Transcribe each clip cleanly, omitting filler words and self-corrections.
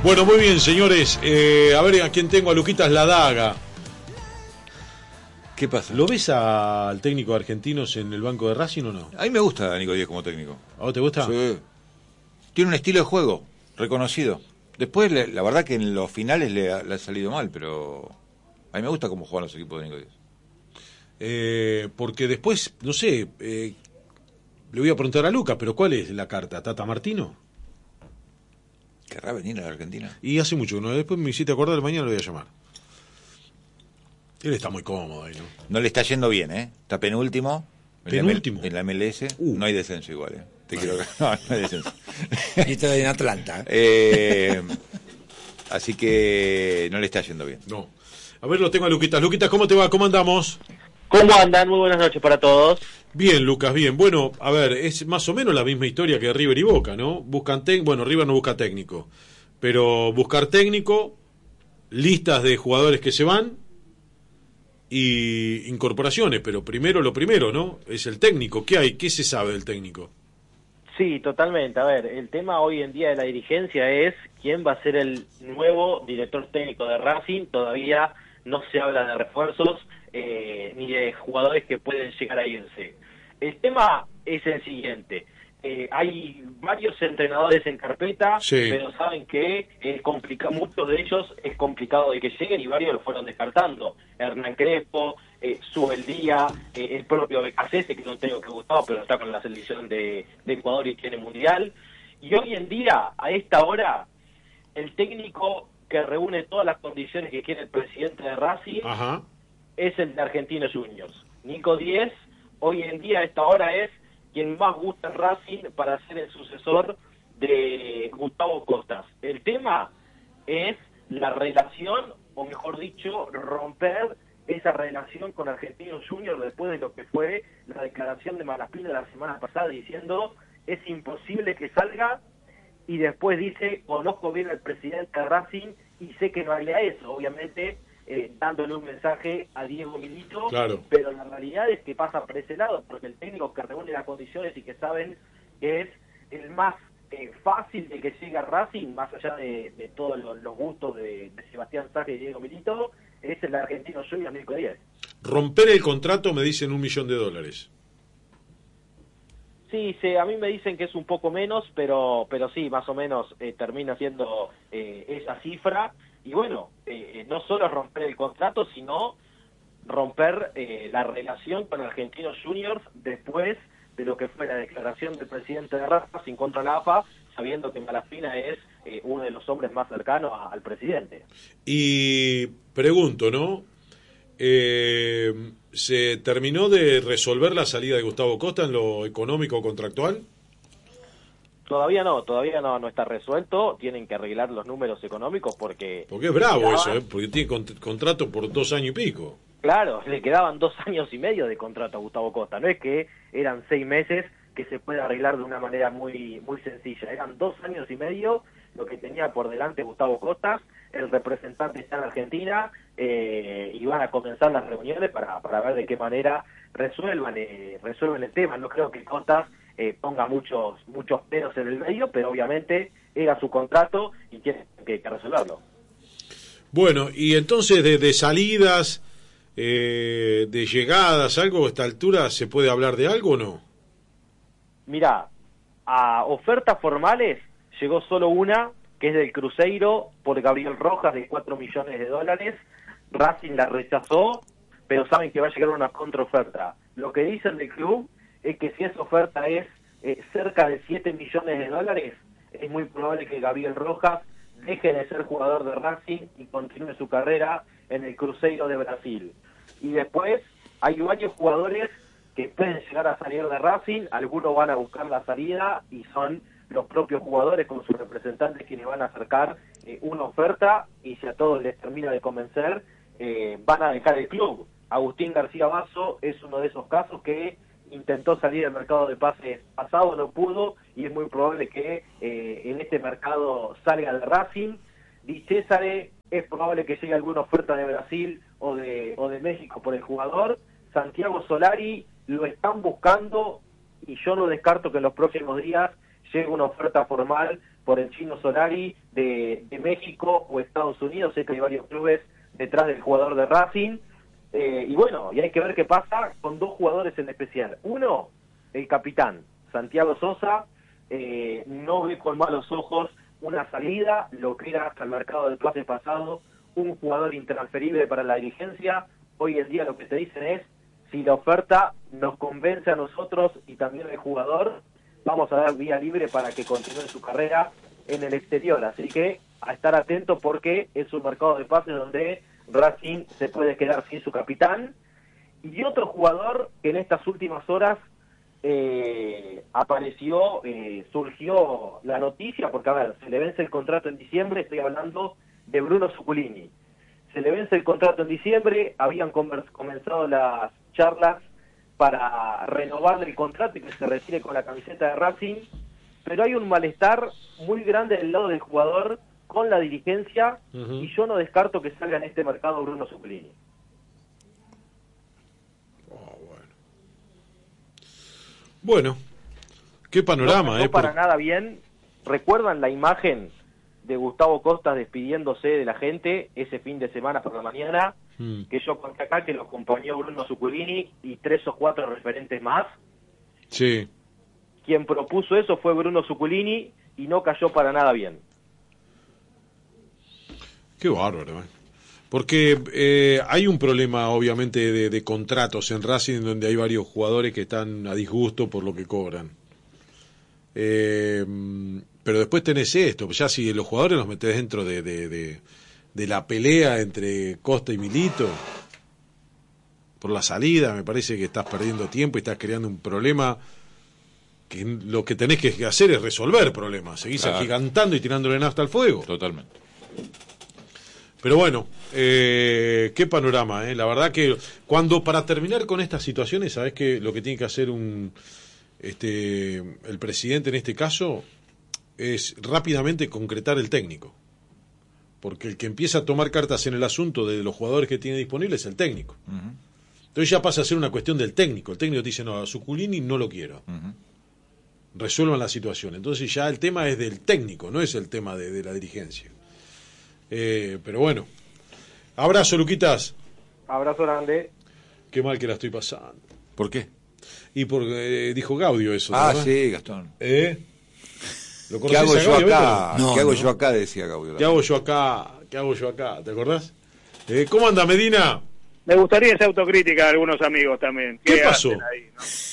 Bueno, muy bien, señores. A ver, ¿a quién tengo? A Luquitas Ladaga. ¿Qué pasa? ¿Lo ves al técnico de Argentinos en el banco de Racing o no? A mí me gusta Nico Díaz como técnico. ¿A vos te gusta? Sí. Tiene un estilo de juego reconocido. Después, la verdad que en los finales le ha salido mal, pero a mí me gusta cómo juegan los equipos de Nico Díaz. Porque después, no sé, le voy a preguntar a Lucas, pero ¿cuál es la carta? ¿Tata Martino? ¿Querrá venir a la Argentina? Y hace mucho, ¿no? Después me hiciste acordar, mañana lo voy a llamar. Él está muy cómodo ahí, ¿no? No le está yendo bien, ¿eh? Está penúltimo. ¿Penúltimo? En la MLS. No hay descenso igual, ¿eh? No hay descenso. Y está en Atlanta. Así que no le está yendo bien. No. A ver, lo tengo a Luquitas. Luquitas, ¿cómo te va? ¿Cómo andamos? ¿Cómo andan? Muy buenas noches para todos. Bien, Lucas, bien. Bueno, a ver, es más o menos la misma historia que River y Boca, ¿no? Buscan bueno, River no busca técnico, pero buscar técnico, listas de jugadores que se van y incorporaciones, pero primero lo primero, ¿no? Es el técnico. ¿Qué hay? ¿Qué se sabe del técnico? Sí, totalmente. A ver, el tema hoy en día de la dirigencia es quién va a ser el nuevo director técnico de Racing. Todavía no se habla de refuerzos ni de jugadores que pueden llegar a irse. El tema es el siguiente. Hay varios entrenadores en carpeta, sí, pero saben que es complicado, muchos de ellos es complicado de que lleguen y varios lo fueron descartando. Hernán Crespo, Subeldía, el propio Becasese, que no tengo que gustado, pero está con la selección de Ecuador y tiene mundial. Y hoy en día, a esta hora, el técnico que reúne todas las condiciones que quiere el presidente de Racing es el de Argentinos Juniors. Nico Díez, hoy en día, a esta hora, es quien más gusta en Racing para ser el sucesor de Gustavo Costas. El tema es la relación, o mejor dicho, romper esa relación con Argentinos Juniors después de lo que fue la declaración de Malaspina la semana pasada diciendo es imposible que salga, y después dice conozco bien al presidente de Racing y sé que no haría eso, obviamente dándole un mensaje a Diego Milito, claro. Pero la realidad es que pasa por ese lado, porque el técnico que reúne las condiciones y que saben que es el más fácil de que llegue a Racing, más allá de todos los gustos de Sebastián Saque y Diego Milito, es el argentino Junior Nico Díaz. Romper el contrato me dicen $1 millón. Sí, a mí me dicen que es un poco menos, pero sí, más o menos termina siendo esa cifra. Y bueno, no solo romper el contrato, sino romper la relación con Argentinos Juniors después de lo que fue la declaración del presidente de Racing contra la AFA, sabiendo que Malaspina es uno de los hombres más cercanos al presidente. Y pregunto, ¿no? ¿Se terminó de resolver la salida de Gustavo Costa en lo económico contractual? Todavía no está resuelto, tienen que arreglar los números económicos porque es bravo eso, porque tiene contrato por 2 años y pico. Claro, le quedaban 2 años y medio de contrato a Gustavo Costa, no es que eran 6 meses que se puede arreglar de una manera muy sencilla, eran 2 años y medio lo que tenía por delante Gustavo Costa, el representante está en Argentina y van a comenzar las reuniones para ver de qué manera resuelven el tema. No creo que Costas ponga muchos peros en el medio, pero obviamente era su contrato y tiene que resolverlo. Bueno, y entonces de salidas, de llegadas, algo a esta altura, ¿se puede hablar de algo o no? Mirá, a ofertas formales llegó solo una, que es del Cruzeiro por Gabriel Rojas de $4 millones. Racing la rechazó, pero saben que va a llegar una contraoferta. Lo que dicen del club es que si esa oferta es cerca de $7 millones, es muy probable que Gabriel Rojas deje de ser jugador de Racing y continúe su carrera en el Cruzeiro de Brasil. Y después hay varios jugadores que pueden llegar a salir de Racing, algunos van a buscar la salida y son los propios jugadores con sus representantes quienes van a acercar una oferta, y si a todos les termina de convencer, van a dejar el club. Agustín García Basso es uno de esos casos que intentó salir del mercado de pases pasado, no pudo, y es muy probable que en este mercado salga de Racing. Di Césare, es probable que llegue alguna oferta de Brasil o de México por el jugador. Santiago Solari lo están buscando y yo no descarto que en los próximos días llegue una oferta formal por el Chino Solari de México o Estados Unidos. Sé que hay varios clubes detrás del jugador de Racing. Y bueno, y hay que ver qué pasa con dos jugadores en especial. Uno, el capitán, Santiago Sosa, no ve con malos ojos una salida, lo que era hasta el mercado del pase pasado, un jugador intransferible para la dirigencia. Hoy en día lo que se dicen es, si la oferta nos convence a nosotros y también al jugador, vamos a dar vía libre para que continúe su carrera en el exterior. Así que a estar atento porque es un mercado de pases donde Racing se puede quedar sin su capitán. Y otro jugador que en estas últimas horas apareció, surgió la noticia, porque a ver, se le vence el contrato en diciembre, estoy hablando de Bruno Zuculini. Se le vence el contrato en diciembre, habían comenzado las charlas para renovarle el contrato y que se retire con la camiseta de Racing, pero hay un malestar muy grande del lado del jugador con la dirigencia, y yo no descarto que salga en este mercado Bruno Zuculini. Bueno, qué panorama, no para nada bien. ¿Recuerdan la imagen de Gustavo Costas despidiéndose de la gente ese fin de semana por la mañana? Que yo conté acá que lo acompañó Bruno Zuculini y 3 o 4 referentes más. Sí. Quien propuso eso fue Bruno Zuculini y no cayó para nada bien. Qué bárbaro, ¿eh? Porque hay un problema, obviamente, de contratos en Racing, donde hay varios jugadores que están a disgusto por lo que cobran. Pero después tenés esto, ya si los jugadores los metés dentro de la pelea entre Costa y Milito, por la salida, me parece que estás perdiendo tiempo y estás creando un problema que lo que tenés que hacer es resolver problemas, seguís agigantando y tirándole nafta al fuego. Totalmente. Pero bueno, qué panorama, la verdad que para terminar con estas situaciones, sabés que lo que tiene que hacer el presidente en este caso es rápidamente concretar el técnico, porque el que empieza a tomar cartas en el asunto de los jugadores que tiene disponibles es el técnico. Entonces ya pasa a ser una cuestión del técnico. El técnico te dice, no, a Zuculini no lo quiero. Resuelvan la situación. Entonces ya el tema es del técnico, no es el tema de la dirigencia. Pero bueno, abrazo, Luquitas. Abrazo grande. Qué mal que la estoy pasando. ¿Por qué? Y porque dijo Gaudio eso. ¿Verdad? Sí, Gastón. ¿Lo ¿Qué hago yo Gaudio, acá? ¿Qué hago yo acá? Decía Gaudio. ¿Qué hago yo acá? ¿Qué hago yo acá? ¿Te acordás? ¿Cómo anda, Medina? Me gustaría esa autocrítica de algunos amigos también. ¿Qué pasó? Ahí,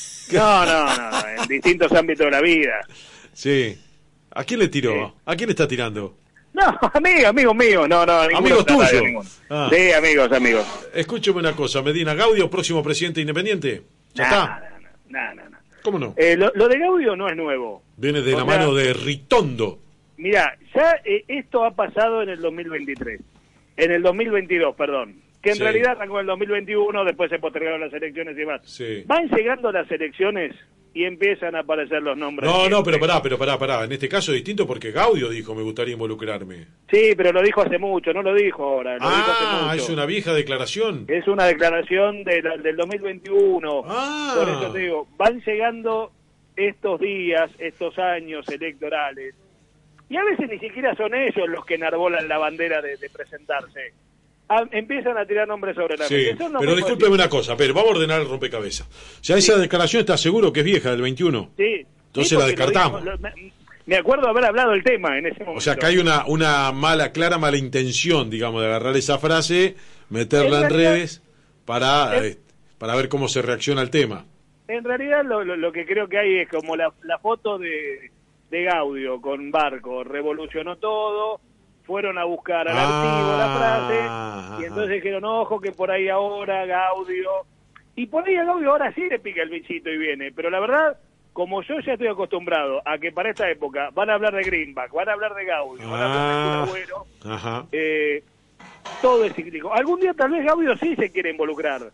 no, en distintos ámbitos de la vida. Sí. ¿A quién le tiró? Sí. ¿A quién le está tirando? No, amigos míos, no. ¿Amigos tuyos? Sí, amigos. Escúcheme una cosa, Medina, ¿Gaudio próximo presidente independiente? ¿Ya está? No. ¿Cómo no? Lo de Gaudio no es nuevo. Viene de la mano de Ritondo. Mirá, ya esto ha pasado en el 2023. En el 2022, perdón. Que en realidad arrancó en el 2021, después se postergaron las elecciones y demás. Sí. Van llegando las elecciones y empiezan a aparecer los nombres. No, pero pará. En este caso es distinto porque Gaudio dijo, me gustaría involucrarme. Sí, pero lo dijo hace mucho, no lo dijo ahora. Lo dijo hace mucho. Es una vieja declaración. Es una declaración del 2021. Por eso te digo, van llegando estos días, estos años electorales. Y a veces ni siquiera son ellos los que enarbolan la bandera de presentarse. Empiezan a tirar nombres sobre la mesa. Pero discúlpeme una cosa, pero vamos a ordenar el rompecabezas. Ya esa declaración está seguro que es vieja, del 21. Sí. Entonces la descartamos. Me acuerdo haber hablado el tema en ese momento. O sea, que hay una clara mala intención, digamos, de agarrar esa frase, meterla en redes para ver cómo se reacciona al tema. En realidad lo que creo que hay es como la foto de Gaudio con Barco, revolucionó todo. Fueron a buscar al archivo la frase y entonces dijeron, ojo que por ahí ahora Gaudio, y por ahí a Gaudio ahora sí le pica el bichito y viene, pero la verdad, como yo ya estoy acostumbrado a que para esta época van a hablar de Greenback, van a hablar de Gaudio, van a hablar de Kun Agüero, todo es cíclico. Algún día tal vez Gaudio sí se quiere involucrar.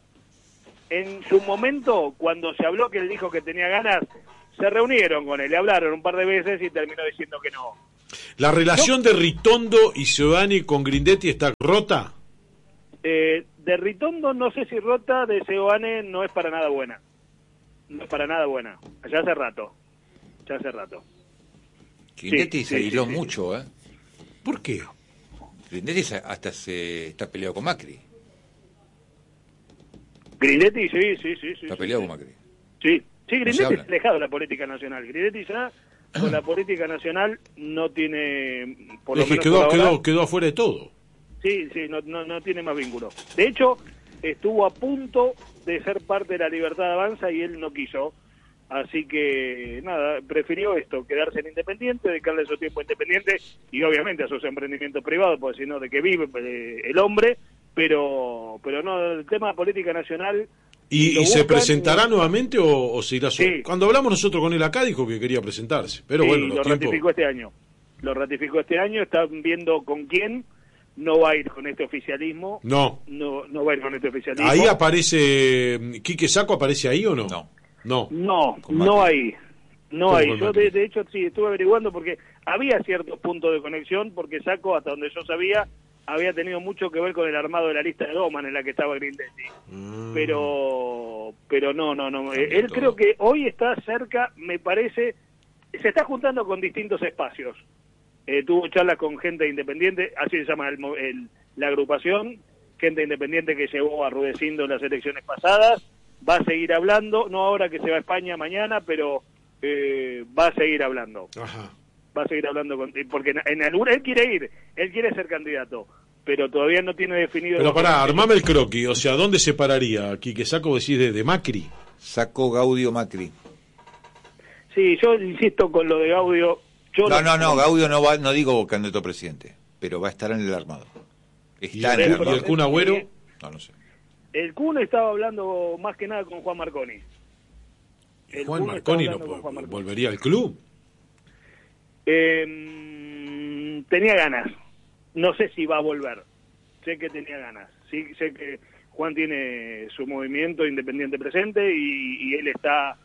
En su momento, cuando se habló que él dijo que tenía ganas, se reunieron con él, le hablaron un par de veces y terminó diciendo que no. ¿La relación de Ritondo y Seoane con Grindetti está rota? De Ritondo no sé si rota, de Seoane no es para nada buena. No es para nada buena. Ya hace rato. Grindetti Sí, se sí, aisló sí, sí. mucho, ¿eh? ¿Por qué? Grindetti hasta se está peleado con Macri. Grindetti, sí. Está peleado con Macri. Sí, se Grindetti habla. es alejado de la política nacional. Grindetti ya con la política nacional no tiene, por lo Es que menos por ahora, quedó afuera de todo. sí, no tiene más vínculo. De hecho, estuvo a punto de ser parte de la Libertad Avanza y él no quiso. Así que, nada, prefirió esto, quedarse en Independiente, dedicarle su tiempo a Independiente y obviamente a sus emprendimientos privados, porque si no, de qué vive el hombre, pero no, el tema de política nacional... ¿Y lo se buscan presentará y- nuevamente o se irá solo? Sí. Cuando hablamos nosotros con él acá dijo que quería presentarse, pero Sí, bueno, lo los tiempos... ratificó este año. Lo ratificó este año, están viendo con quién, no va a ir con este oficialismo. No. No va a ir con este oficialismo. Ahí aparece... ¿Quique Sacco aparece ahí o no? No. No. Con No Macri. hay. No ¿Cómo hay. con Yo Macri? de hecho sí estuve averiguando porque había ciertos puntos de conexión porque Sacco, hasta donde yo sabía, había tenido mucho que ver con el armado de la lista de Doman en la que estaba Grindetti. Pero no. Él todo. creo que hoy está cerca, me parece, se está juntando con distintos espacios. Tuvo charlas con gente independiente, así se llama la agrupación, gente independiente que llevó a Rudecindo en las elecciones pasadas. Va a seguir hablando, no ahora que se va a España mañana, pero va a seguir hablando. Ajá. Va a seguir hablando porque en alguna él quiere ser candidato, pero todavía no tiene definido. Pero pará, armame el croquis, o sea, ¿dónde se pararía Quique Sacco, decís, de Macri? Sacó Gaudio Macri. Sí, yo insisto con lo de Gaudio. No, Gaudio no digo candidato a presidente, pero va a estar en el armado. Está en el ¿Y armado. el Kun Agüero? No sé. El Kun estaba hablando más que nada con Juan Marconi. El Juan Kun Marconi estaba no hablando con Juan Marconi. volvería al club. Tenía ganas. No sé si va a volver. Sé que tenía ganas. Sí, sé que Juan tiene su movimiento independiente presente y él está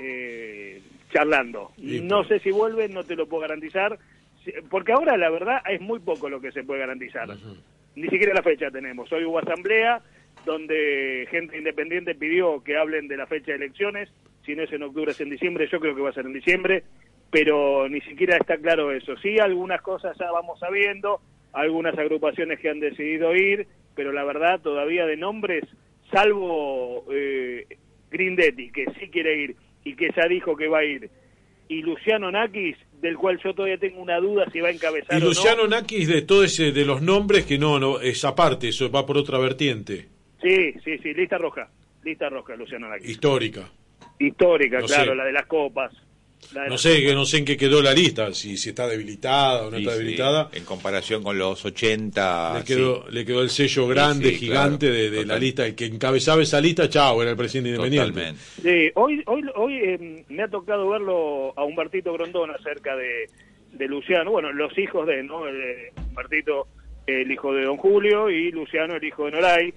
charlando. Sí, No pero- sé si vuelve, no te lo puedo garantizar. Porque ahora la verdad es muy poco lo que se puede garantizar. Ni siquiera la fecha tenemos. Hoy hubo asamblea donde gente independiente pidió que hablen de la fecha de elecciones. Si no es en octubre, es en diciembre. Yo creo que va a ser en diciembre, pero ni siquiera está claro eso. Sí, algunas cosas ya vamos sabiendo, algunas agrupaciones que han decidido ir, pero la verdad todavía de nombres, salvo Grindetti, que sí quiere ir y que ya dijo que va a ir, y Luciano Nakis, del cual yo todavía tengo una duda si va a encabezar Y o no. Luciano Nakis, de todo ese, de los nombres, que no, es aparte, eso va por otra vertiente, Sí, lista roja, Luciano Nakis. histórica. Histórica, No claro, sé. la de las copas. La de No las sé, copas. no sé en qué quedó la lista, si está debilitada o no Sí, está sí, debilitada. en comparación con los 80. Le quedó el sello grande, Sí, gigante claro, de la total. lista. El que encabezaba esa lista, chao, era el presidente independiente. Totalmente. Sí, hoy me ha tocado verlo a Humbertito Grondona acerca de Luciano, bueno, los hijos de, ¿no? Humbertito, el hijo de Don Julio, y Luciano, el hijo de Noray.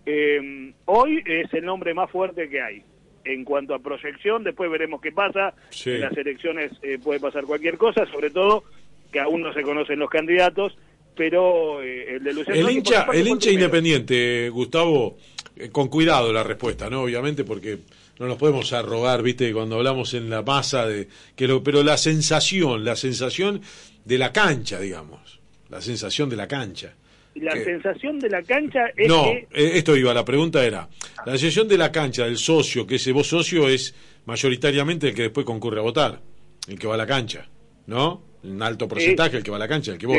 Hoy es el nombre más fuerte que hay. En cuanto a proyección, después veremos qué pasa. Sí. En las elecciones puede pasar cualquier cosa, sobre todo que aún no se conocen los candidatos, pero el de Luciano... El Nakis, por hincha, su parte, el fue hincha primero. independiente, Gustavo, con cuidado la respuesta, ¿no? Obviamente, porque no nos podemos arrogar, viste, cuando hablamos en la masa de pero la sensación de la cancha, digamos, la sensación de la cancha. La que- sensación de la cancha es No, que... esto iba, la pregunta era, la sensación de la cancha, del socio, que ese vos socio es mayoritariamente el que después concurre a votar, el que va a la cancha, ¿no? Un alto porcentaje el que va a la cancha, el que vota.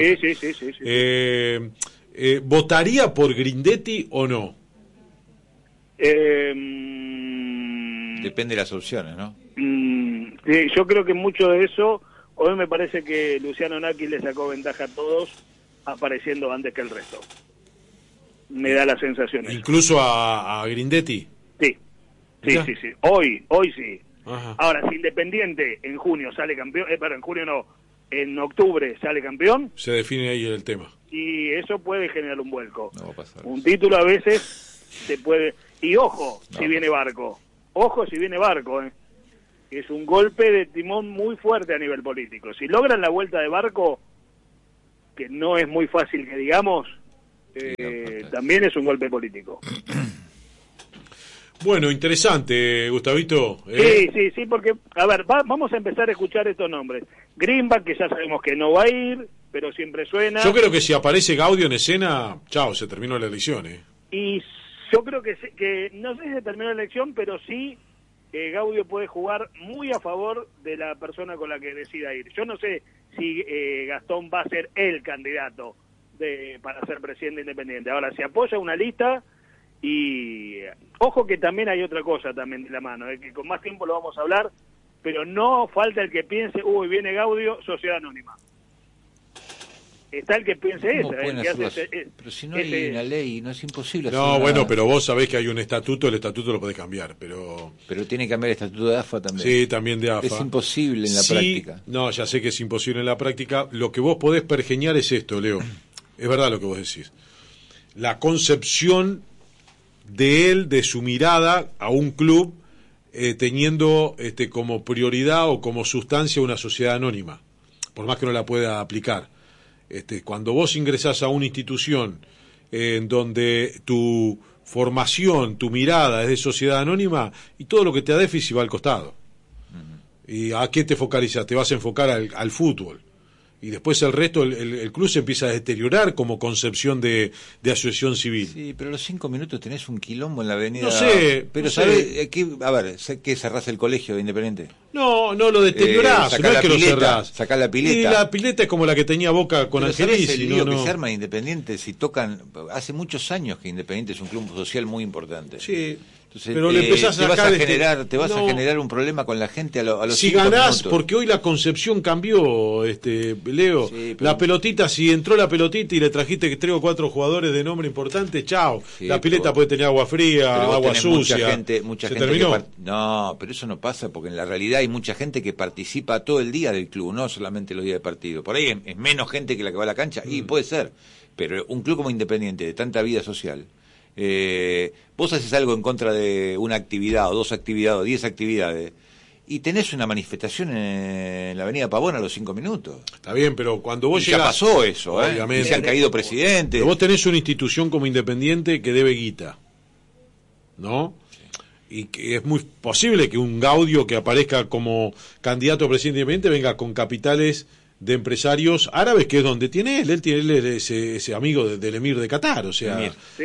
Sí. ¿Votaría por Grindetti o no? Depende de las opciones, ¿no? Sí, yo creo que mucho de eso, hoy me parece que Luciano Nakis le sacó ventaja a todos apareciendo antes que el resto. Me da la sensación eso. Incluso a Grindetti. Sí. Mirá. Sí. Hoy sí. Ajá. Ahora, si Independiente en junio sale campeón, pero en junio no, en octubre sale campeón, Se define ahí el tema. y eso puede generar un vuelco. No va a pasar. Un título a veces se puede... Y ojo, No. si viene Barco. Ojo si viene Barco, Es un golpe de timón muy fuerte a nivel político. Si logran la vuelta de Barco, que no es muy fácil que digamos, también es un golpe político. Bueno, interesante, Gustavito. Sí, porque, a ver, vamos a empezar a escuchar estos nombres. Greenback, que ya sabemos que no va a ir, pero siempre suena. Yo creo que si aparece Gaudio en escena, chao, se terminó la elección. Y yo creo que no sé si se terminó la elección, pero sí Gaudio puede jugar muy a favor de la persona con la que decida ir. Yo no sé si Gastón va a ser el candidato para ser presidente independiente. Ahora, se apoya una lista y ojo que también hay otra cosa también de la mano, que con más tiempo lo vamos a hablar, pero no falta el que piense, viene Gaudio, sociedad anónima. Está el que piense eso. Pero si no hay una ley, no es imposible. No, bueno, pero vos sabés que hay un estatuto, el estatuto lo podés cambiar, pero tiene que cambiar el estatuto de AFA también. Sí, también de AFA. Es imposible en la práctica. No, ya sé que es imposible en la práctica. Lo que vos podés pergeñar es esto, Leo. Es verdad lo que vos decís. La concepción de él, de su mirada a un club, teniendo como prioridad o como sustancia una sociedad anónima, por más que no la pueda aplicar. Cuando vos ingresás a una institución en donde tu formación, tu mirada es de sociedad anónima, y todo lo que te da déficit va al costado. ¿Y a qué te focalizas? Te vas a enfocar al fútbol. Y después el resto, el club se empieza a deteriorar como concepción de asociación civil. Sí, pero a los 5 minutos tenés un quilombo en la avenida. No sé. Pero no ¿sabés? A ver, ¿qué cerrás el colegio de Independiente? No lo deteriorás, no es que lo cerrás. Sacás la pileta. Y la pileta es como la que tenía Boca con Angelici. El lío que se arma en Independiente si tocan... Hace muchos años que Independiente es un club social muy importante. Sí. Entonces, pero le empezás a sacar te vas a generar un problema con la gente a los si 5 ganás, minutos. Porque hoy la concepción cambió, Leo. Sí, pero... La pelotita, si entró la pelotita y le trajiste 3 o 4 jugadores de nombre importante, chao. Sí, la pileta puede tener agua fría, agua sucia. Mucha gente terminó. No, pero eso no pasa porque en la realidad hay mucha gente que participa todo el día del club, no solamente los días de partido. Por ahí es menos gente que la que va a la cancha, y puede ser. Pero un club como Independiente, de tanta vida social... vos haces algo en contra de una actividad o 2 actividades o 10 actividades y tenés una manifestación en la avenida Pavón a los 5 minutos. Está bien, pero cuando vos llegás... Ya pasó eso, obviamente. Y se han caído presidentes. Pero vos tenés una institución como Independiente que debe guita, ¿no? Sí. Y que es muy posible que un Gaudio que aparezca como candidato a presidente independiente venga con capitales de empresarios árabes, que es donde tiene él tiene ese amigo del emir de Qatar, o sea, sí.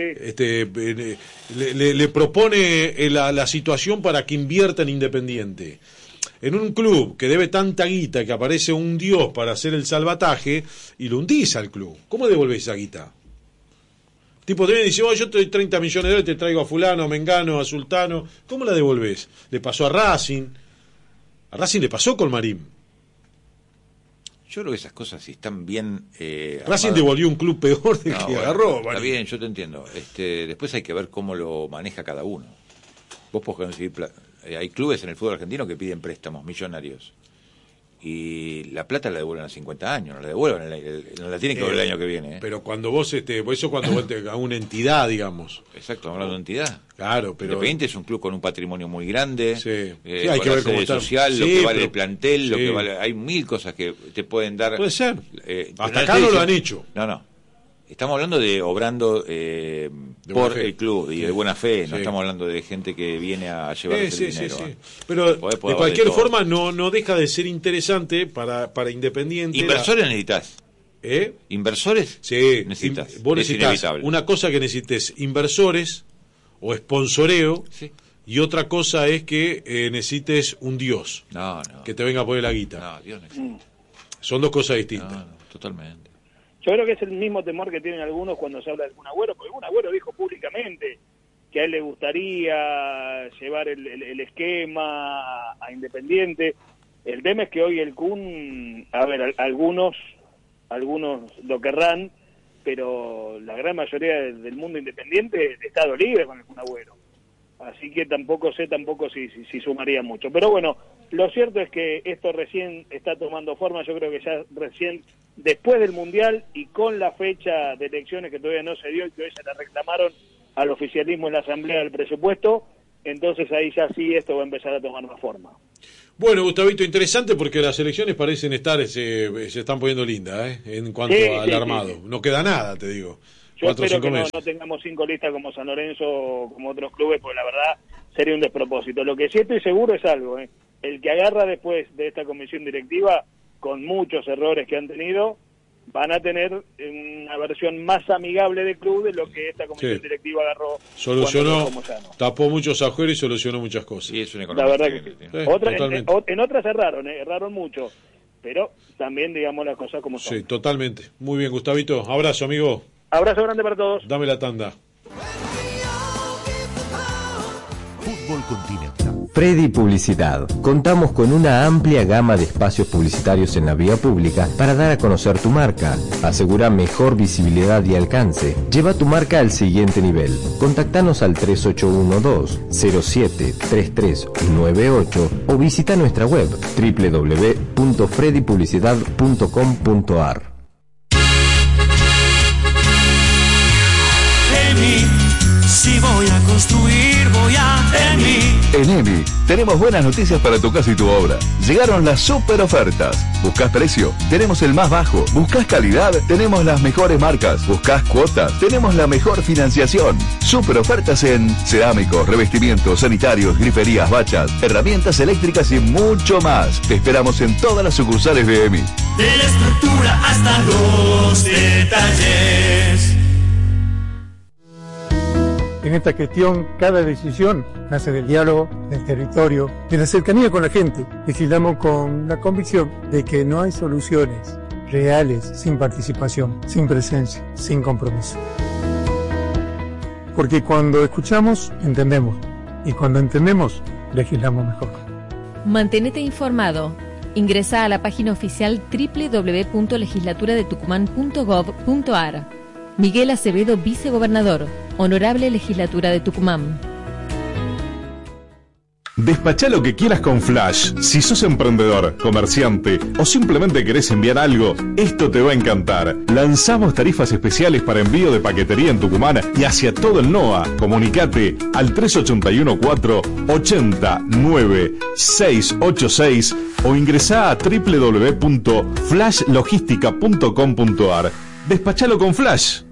Le propone la situación para que invierta en Independiente. En un club que debe tanta guita que aparece un dios para hacer el salvataje y lo hundís al club. ¿Cómo devolvés esa guita? Tipo te viene y dice, yo te doy 30 millones de dólares, te traigo a fulano, a mengano, a sultano. ¿Cómo la devolvés? Le pasó a Racing le pasó con Marín. Yo creo que esas cosas, si están bien... Racing devolvió un club peor del que agarró. Está bien, yo te entiendo. Después hay que ver cómo lo maneja cada uno. Vos podés conseguir... hay clubes en el fútbol argentino que piden préstamos millonarios. Y la plata la devuelven a 50 años, no la devuelven, no la tienen que devolver el año que viene. Pero cuando vos, por eso cuando vos a una entidad, digamos. Exacto, hablando de entidad. Claro, pero... Independiente es un club con un patrimonio muy grande. Sí, hay que ver cómo está social, lo que vale pero... el plantel, lo que vale... Hay 1000 cosas que te pueden dar... Puede ser. Hasta acá no lo han hecho. No. Estamos hablando de obrando por el club y de buena fe, no estamos hablando de gente que viene a llevarse el dinero. Sí. Pero de cualquier forma no deja de ser interesante para Independiente. ¿Inversores necesitas? ¿Inversores? Sí. Necesitas. Vos necesitas una cosa que necesites inversores o sponsoreo, y otra cosa es que necesites un dios que te venga a poner la guita. No, Dios no existe. Son dos cosas distintas. No, totalmente. Yo creo que es el mismo temor que tienen algunos cuando se habla de Kun Agüero, porque Kun Agüero dijo públicamente que a él le gustaría llevar el esquema a Independiente. El tema es que hoy el Kun, algunos lo querrán, pero la gran mayoría del mundo independiente está libre con el Kun Agüero. Así que tampoco sé si sumaría mucho. Pero bueno, lo cierto es que esto recién está tomando forma. Yo creo que ya recién, después del Mundial y con la fecha de elecciones que todavía no se dio y que hoy se la reclamaron al oficialismo en la Asamblea del Presupuesto, entonces ahí ya sí esto va a empezar a tomar más forma. Bueno, Gustavito, interesante porque las elecciones parecen estar, se están poniendo lindas, en cuanto al armado. Sí. No queda nada, te digo. Yo 4 o espero 5 que meses. no tengamos 5 listas como San Lorenzo o como otros clubes, porque la verdad sería un despropósito. Lo que sí estoy seguro es algo, el que agarra después de esta comisión directiva, con muchos errores que han tenido, van a tener una versión más amigable del club de lo que esta comisión Sí. directiva agarró. Solucionó, cuando Moyano. tapó muchos agujeros y solucionó muchas cosas. Sí, es una La economía. verdad que sí. Sí, Otra, totalmente. en otras erraron mucho, pero también digamos las cosas como son. Sí, totalmente. Muy bien, Gustavito. Abrazo, amigo. Abrazo grande para todos. Dame la tanda. Fútbol Continental. Freddy Publicidad. Contamos con una amplia gama de espacios publicitarios en la vía pública para dar a conocer tu marca. Asegura mejor visibilidad y alcance. Lleva tu marca al siguiente nivel. Contactanos al 3812-073398 o visita nuestra web www.freddypublicidad.com.ar. Si voy a construir, voy a EMI. En EMI tenemos buenas noticias para tu casa y tu obra. Llegaron las super ofertas. ¿Buscás precio? Tenemos el más bajo. ¿Buscás calidad? Tenemos las mejores marcas. ¿Buscás cuotas? Tenemos la mejor financiación. Super ofertas en cerámicos, revestimientos, sanitarios, griferías, bachas, herramientas eléctricas y mucho más. Te esperamos en todas las sucursales de EMI. De la estructura hasta los detalles. En esta gestión, cada decisión nace del diálogo, del territorio, de la cercanía con la gente. Legislamos con la convicción de que no hay soluciones reales sin participación, sin presencia, sin compromiso. Porque cuando escuchamos, entendemos. Y cuando entendemos, legislamos mejor. Mantenete informado. Ingresa a la página oficial www.legislaturadetucumán.gov.ar. Miguel Acevedo, vicegobernador. Honorable Legislatura de Tucumán. Despachá lo que quieras con Flash. Si sos emprendedor, comerciante o simplemente querés enviar algo, esto te va a encantar. Lanzamos tarifas especiales para envío de paquetería en Tucumán y hacia todo el NOA. Comunicate al 3814-809686 o ingresá a www.flashlogistica.com.ar. Despachalo con Flash.